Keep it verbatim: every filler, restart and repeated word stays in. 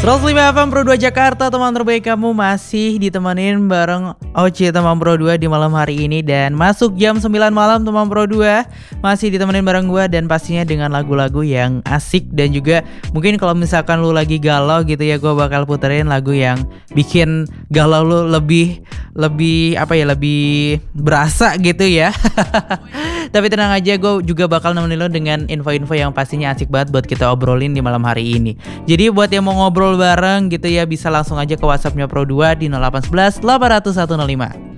seratus lima F M Pro dua Jakarta, teman terbaik kamu masih ditemenin bareng Oce teman Pro dua di malam hari ini. Dan masuk jam sembilan malam teman Pro dua masih ditemenin bareng gue, dan pastinya dengan lagu-lagu yang asik. Dan juga mungkin kalau misalkan lu lagi galau gitu ya, gue bakal puterin lagu yang bikin galau lu lebih Lebih apa ya, lebih berasa gitu ya. Tapi tenang aja, gue juga bakal nemenin lo dengan info-info yang pastinya asik banget buat kita obrolin di malam hari ini. Jadi buat yang mau ngobrol bareng gitu ya, bisa langsung aja ke WhatsAppnya Pro dua di nol delapan satu satu delapan nol satu nol lima.